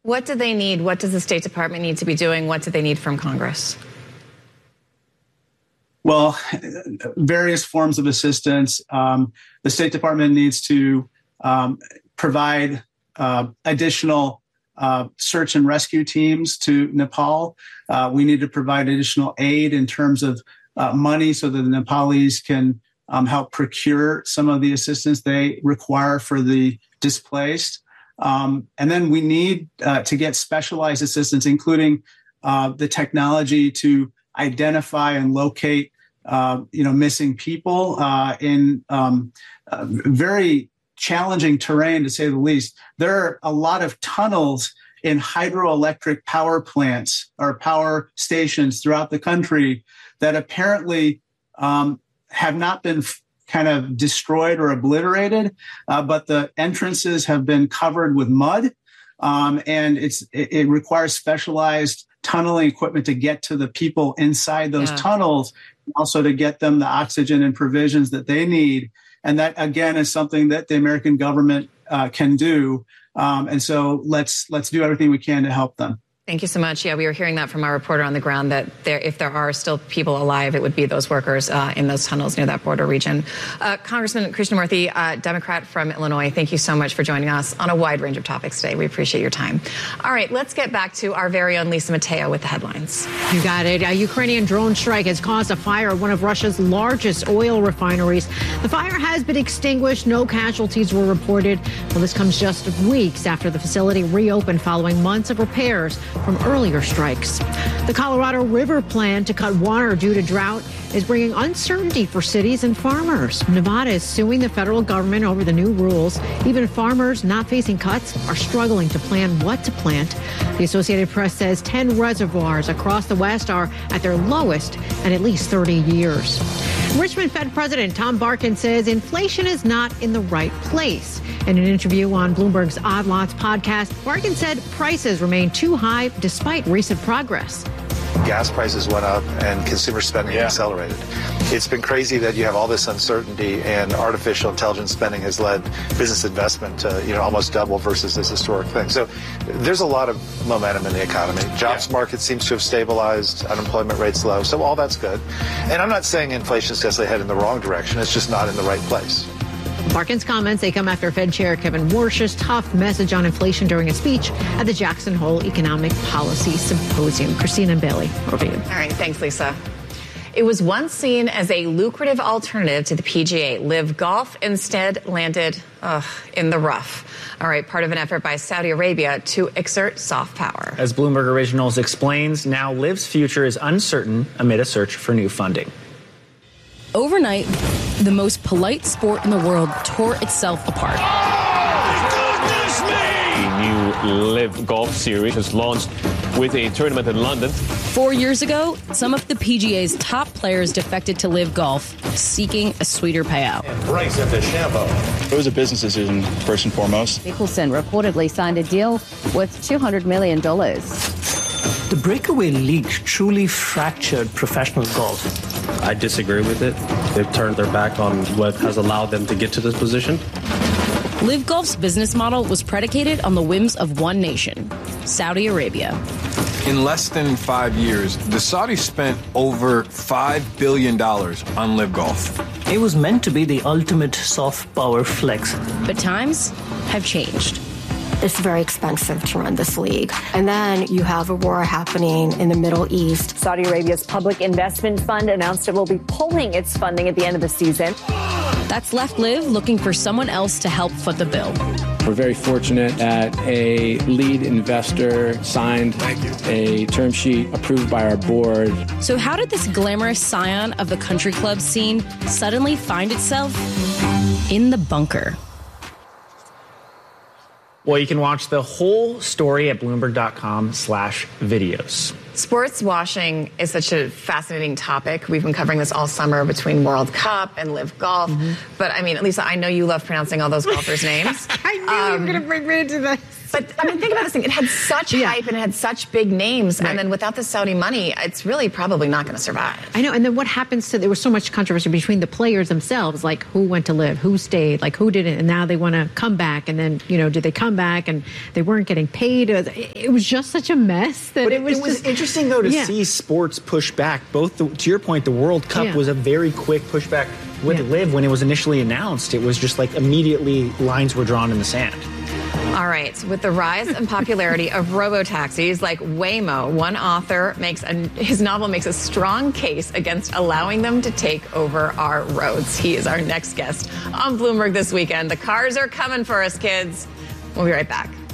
What do they need? What does the State Department need to be doing? What do they need from Congress? Well, various forms of assistance. The State Department needs to provide additional search and rescue teams to Nepal. We need to provide additional aid in terms of money so that the Nepalese can help procure some of the assistance they require for the displaced. And then we need to get specialized assistance, including the technology to identify and locate missing people in very challenging terrain, to say the least. There are a lot of tunnels in hydroelectric power plants or power stations throughout the country that apparently have not been kind of destroyed or obliterated, but the entrances have been covered with mud, and it requires specialized tunneling equipment to get to the people inside those tunnels, also to get them the oxygen and provisions that they need. And that, again, is something that the American government can do. And so let's do everything we can to help them. Thank you so much. Yeah, we were hearing that from our reporter on the ground that if there are still people alive, it would be those workers in those tunnels near that border region. Congressman Krishnamurthy, Democrat from Illinois, thank you so much for joining us on a wide range of topics today. We appreciate your time. All right, let's get back to our very own Lisa Mateo with the headlines. You got it. A Ukrainian drone strike has caused a fire at one of Russia's largest oil refineries. The fire has been extinguished. No casualties were reported. Well, this comes just weeks after the facility reopened following months of repairs from earlier strikes. The Colorado River plan to cut water due to drought is bringing uncertainty for cities and farmers. Nevada is suing the federal government over the new rules. Even farmers not facing cuts are struggling to plan what to plant. The Associated Press says 10 reservoirs across the West are at their lowest in at least 30 years. Richmond Fed President Tom Barkin says inflation is not in the right place. In an interview on Bloomberg's Odd Lots podcast, Barkin said prices remain too high despite recent progress. Gas prices went up and consumer spending accelerated. It's been crazy that you have all this uncertainty, and artificial intelligence spending has led business investment to almost double versus this historic thing. So there's a lot of momentum in the economy. Jobs market seems to have stabilized, unemployment rates low, so all that's good. And I'm not saying inflation is necessarily headed in the wrong direction. It's just not in the right place. Barkin's comments, they come after Fed Chair Kevin Warsh's tough message on inflation during a speech at the Jackson Hole Economic Policy Symposium. Christina and Bailey, over to you. All right, thanks, Lisa. It was once seen as a lucrative alternative to the PGA. Live Golf instead landed in the rough. All right, part of an effort by Saudi Arabia to exert soft power. As Bloomberg Originals explains, now Liv's future is uncertain amid a search for new funding. Overnight, the most polite sport in the world tore itself apart. The new Live Golf Series has launched with a tournament in London. 4 years ago, some of the PGA's top players defected to Live Golf, seeking a sweeter payout. And Bryson DeChambeau. It was a business decision, first and foremost. Mickelson reportedly signed a deal worth $200 million. The breakaway league truly fractured professional golf. I disagree with it. They've turned their back on what has allowed them to get to this position. Live Golf's business model was predicated on the whims of one nation, Saudi Arabia. In less than 5 years, the Saudis spent over $5 billion on Live Golf. It was meant to be the ultimate soft power flex. But times have changed. It's very expensive to run this league. And then you have a war happening in the Middle East. Saudi Arabia's Public Investment Fund announced it will be pulling its funding at the end of the season. That's left Live looking for someone else to help foot the bill. We're very fortunate that a lead investor signed a term sheet approved by our board. So how did this glamorous scion of the country club scene suddenly find itself in the bunker? Well, you can watch the whole story at Bloomberg.com/videos. Sports washing is such a fascinating topic. We've been covering this all summer between World Cup and Live Golf. But I mean, Lisa, I know you love pronouncing all those golfers' names. I knew you were going to bring me into this. But I mean, think about this thing. It had such hype and it had such big names. Right. And then without the Saudi money, it's really probably not going to survive. I know. And then what happens to, there was so much controversy between the players themselves, like who went to live, who stayed, like who didn't. And now they want to come back. And then, you know, did they come back and they weren't getting paid? It was just such a mess that it was interesting, though, to see sports push back. Both, to your point, the World Cup was a very quick pushback. With Live, when it was initially announced, it was just like immediately lines were drawn in the sand. All right. With the rise and popularity of robo-taxis like Waymo, one author his novel makes a strong case against allowing them to take over our roads. He is our next guest on Bloomberg This Weekend. The cars are coming for us, kids. We'll be right back.